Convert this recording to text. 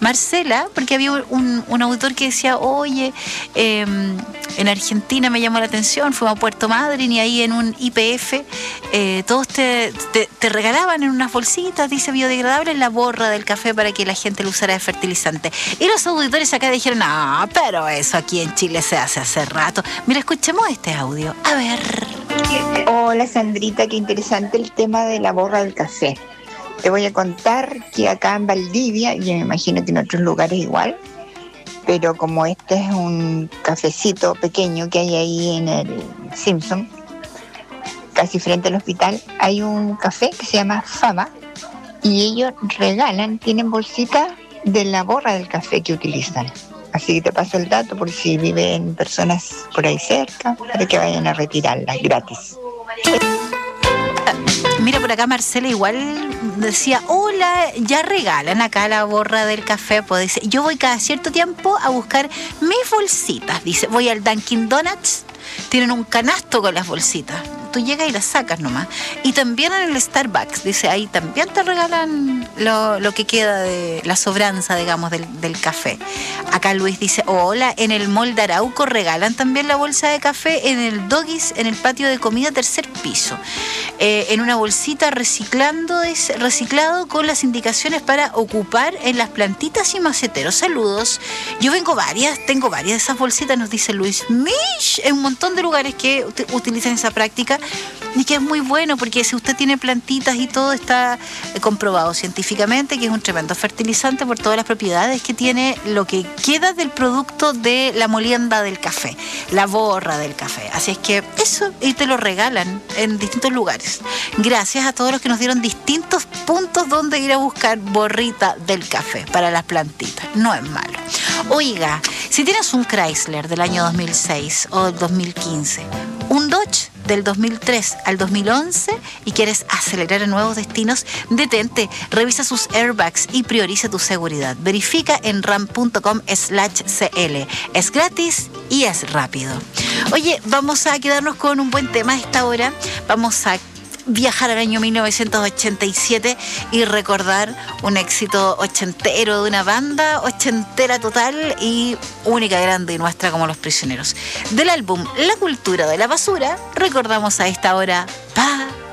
Marcela, porque había un auditor que decía, oye, en Argentina me llamó la atención, fuimos a Puerto Madryn y ahí en un IPF todos te regalaban en unas bolsitas, dice, biodegradables, la borra del café para que la gente lo usara de fertilizante. Y los auditores acá dijeron, no, pero eso aquí en Chile se hace rato. Mira, escuchemos este audio. A ver. Hola Sandrita, qué interesante el tema de la borra del café. Te voy a contar que acá en Valdivia, y me imagino que en otros lugares igual, pero como este es un cafecito pequeño que hay ahí en el Simpson, casi frente al hospital, hay un café que se llama Fama y ellos regalan, tienen bolsitas de la borra del café que utilizan. Así que te paso el dato por si viven personas por ahí cerca, para que vayan a retirarla gratis. Mira, por acá Marcela igual decía, hola, ya regalan acá la borra del café. Pues dice, yo voy cada cierto tiempo a buscar mis bolsitas. Dice, voy al Dunkin' Donuts, tienen un canasto con las bolsitas. Tú llegas y las sacas nomás. Y también en el Starbucks, dice, ahí también te regalan lo que queda de la sobranza, digamos, del café. Acá Luis dice, hola, en el Mall de Arauco regalan también la bolsa de café en el Doggies, en el patio de comida, 3er piso. En una bolsita reciclado con las indicaciones para ocupar en las plantitas y maceteros. Saludos. Yo tengo varias de esas bolsitas, nos dice Luis. Mish, en un montón de lugares que utilizan esa práctica. Y que es muy bueno porque si usted tiene plantitas y todo, está comprobado científicamente que es un tremendo fertilizante por todas las propiedades que tiene lo que queda del producto de la molienda del café, la borra del café. Así es que eso, y te lo regalan en distintos lugares. Gracias a todos los que nos dieron distintos puntos donde ir a buscar borrita del café para las plantitas. No es malo. Oiga, si tienes un Chrysler del año 2006 o 2015, un Dodge del 2003 al 2011 y quieres acelerar a nuevos destinos, detente, revisa sus airbags y prioriza tu seguridad. Verifica en ram.com/cl. Es gratis y es rápido. Oye, vamos a quedarnos con un buen tema a esta hora. Vamos a viajar al año 1987 y recordar un éxito ochentero de una banda ochentera total y única, grande y nuestra como Los Prisioneros. Del álbum La Cultura de la Basura, recordamos a esta hora Pa